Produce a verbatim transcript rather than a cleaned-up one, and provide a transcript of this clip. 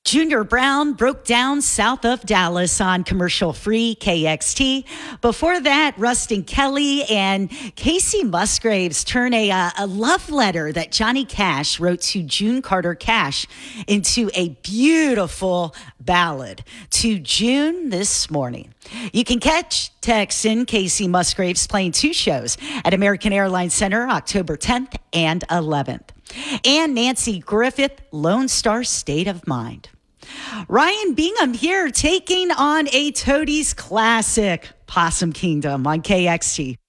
Junior Brown broke down south of Dallas on commercial-free K X T. Before that, Ruston Kelly and Casey Musgraves turn a, uh, a love letter that Johnny Cash wrote to June Carter Cash into a beautiful ballad. To June this morning. You can catch Texan Casey Musgraves playing two shows at American Airlines Center October tenth and eleventh. And Nancy Griffith, Lone Star State of Mind. Ryan Bingham here taking on a Toadies classic, Possum Kingdom on K X T.